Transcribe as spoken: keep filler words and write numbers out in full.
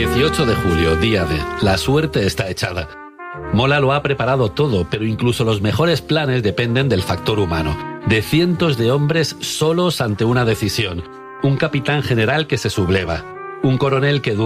dieciocho de julio, día de la suerte está echada. Mola lo ha preparado todo, pero incluso los mejores planes dependen del factor humano. De cientos de hombres solos ante una decisión. Un capitán general que se subleva. Un coronel que duda.